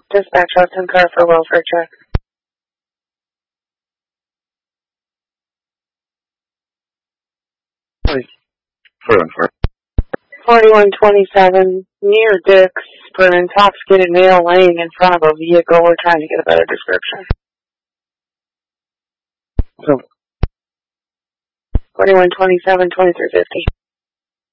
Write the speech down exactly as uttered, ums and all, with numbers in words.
Dispatch Austin car for welfare check. For for forty-one twenty-seven, near Dix, for an intoxicated male laying in front of a vehicle. We're trying to get a better description. So forty-one twenty-seven, twenty-three fifty.